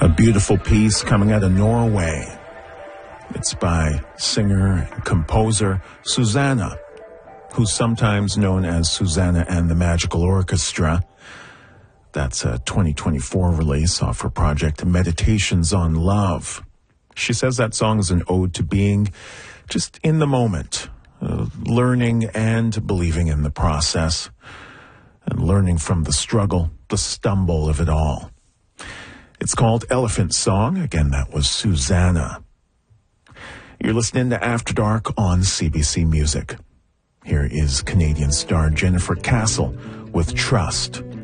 A beautiful piece coming out of Norway. It's by singer and composer Susanna, who's sometimes known as Susanna and the Magical Orchestra. That's a 2024 release off her project Meditations on Love. She says that song is an ode to being just in the moment, learning and believing in the process, and learning from the struggle, the stumble of it all. It's called Elephant Song. Again, that was Susanna. You're listening to After Dark on CBC Music. Here is Canadian star Jennifer Castle with Trust.